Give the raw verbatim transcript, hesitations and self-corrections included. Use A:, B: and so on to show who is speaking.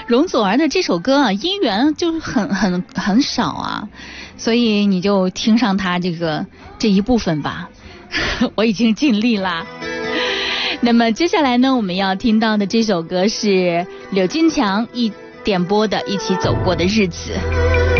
A: 容祖儿的这首歌啊，音源就是很很很少啊，所以你就听上他这个这一部分吧。我已经尽力啦。那么接下来呢，我们要听到的这首歌是柳金强一点播的《一起走过的日子》。